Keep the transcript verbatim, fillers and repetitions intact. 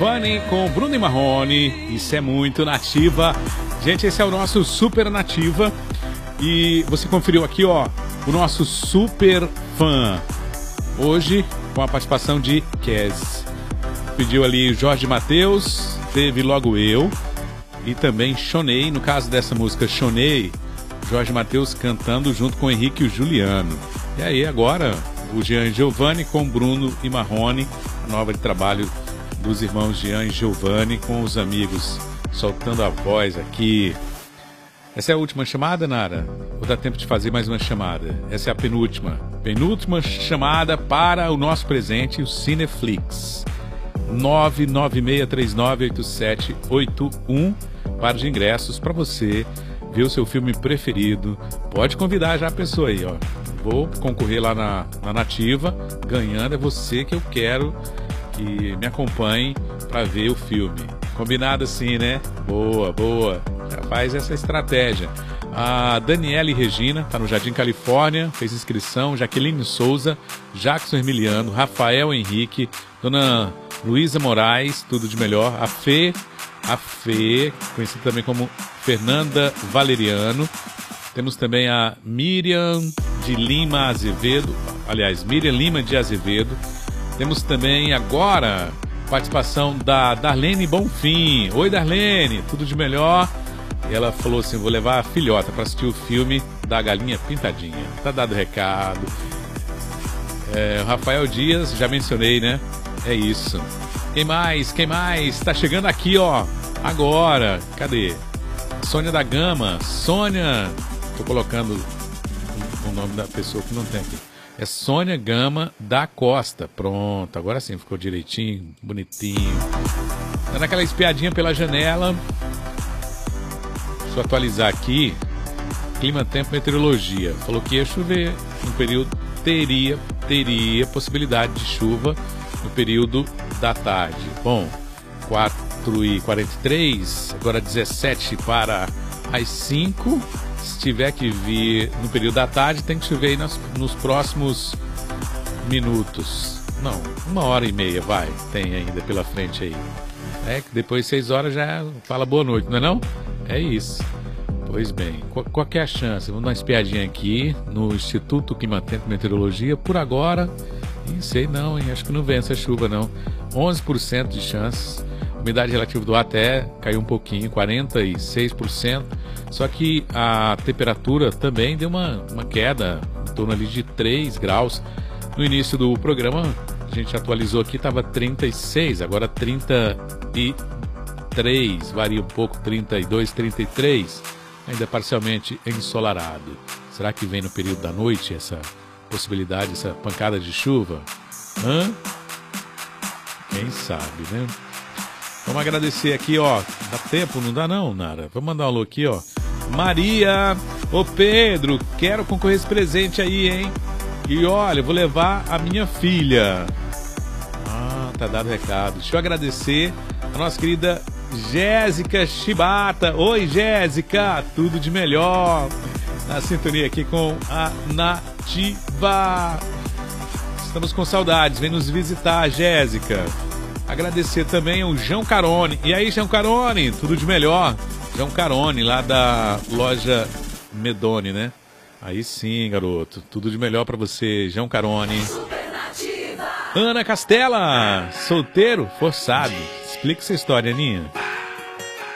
Giovanni com Bruno e Marrone. Isso é muito Nativa. Gente, esse é o nosso Super Nativa. E você conferiu aqui, ó, o nosso super fã. Hoje, com a participação de Kes. Pediu ali Jorge Mateus, teve logo eu. E também Shonei, no caso dessa música Shonei, Jorge Mateus cantando junto com o Henrique e o Juliano. E aí agora o Jean e Giovanni com Bruno e Marrone, a nova de trabalho dos irmãos Jean e Giovanni com os amigos, soltando a voz aqui. Essa é a última chamada, Nara? Ou dá tempo de fazer mais uma chamada? Essa é a penúltima. Penúltima chamada para o nosso presente, o Cineflix. nove nove seis três nove oito sete oito um para de ingressos para você ver o seu filme preferido. Pode convidar já a pessoa aí, ó. Vou concorrer lá na, na Nativa. Ganhando é você que eu quero que me acompanhe para ver o filme. Combinado assim, né? Boa, boa. Já faz essa estratégia. A Daniele Regina, tá no Jardim Califórnia, fez inscrição. Jaqueline Souza, Jackson Emiliano, Rafael Henrique, Dona Luísa Moraes, tudo de melhor. A Fê, a Fê, conhecida também como Fernanda Valeriano. Temos também a Miriam de Lima Azevedo, aliás, Miriam Lima de Azevedo. Temos também agora participação da Darlene Bonfim. Oi, Darlene, tudo de melhor? E ela falou assim, vou levar a filhota para assistir o filme da Galinha Pintadinha. Tá dado o recado. É, o Rafael Dias, já mencionei, né? É isso. Quem mais? Quem mais? Tá chegando aqui, ó. Agora. Cadê? Sônia da Gama. Sônia. Tô colocando o nome da pessoa que não tem aqui. É Sônia Gama da Costa. Pronto. Agora sim ficou direitinho. Bonitinho. Dando aquela espiadinha pela janela. Deixa eu atualizar aqui. Clima, tempo, meteorologia. Falou que ia chover no período. Teria, teria possibilidade de chuva no período da tarde. Bom, quatro e quarenta e três, agora dezessete para as cinco. Se tiver que vir no período da tarde, tem que chover aí nos, nos próximos minutos. Não, uma hora e meia, vai, tem ainda pela frente aí. É que depois seis horas já fala boa noite, não é não? É isso. Pois bem, qual, qual que é a chance? Vamos dar uma espiadinha aqui no Instituto Climatempo e Meteorologia. Por agora, não sei não, hein? Acho que não vem essa chuva não. onze por cento de chances. Umidade relativa do ar até caiu um pouquinho, quarenta e seis por cento. Só que a temperatura também deu uma, uma queda, em torno ali de três graus. No início do programa, a gente atualizou aqui, estava trinta e seis, agora trinta e três, varia um pouco, trinta e dois, trinta e três. Ainda parcialmente ensolarado. Será que vem no período da noite essa possibilidade, essa pancada de chuva? Hã? Quem sabe, né? Vamos agradecer aqui, ó. Dá tempo? Não dá não, Nara? Vamos mandar um alô aqui, ó. Maria! Ô Pedro, quero concorrer esse presente aí, hein? E olha, vou levar a minha filha. Ah, tá dado o recado. Deixa eu agradecer a nossa querida Jéssica Shibata. Oi, Jéssica, tudo de melhor. Na sintonia aqui com a Nativa. Estamos com saudades, vem nos visitar, Jéssica. Agradecer também ao João Carone. E aí, João Carone, tudo de melhor. João Carone, lá da loja Medone, né? Aí sim, garoto, tudo de melhor pra você, João Carone. Ana Castela, solteiro, forçado. Explica essa história, Aninha.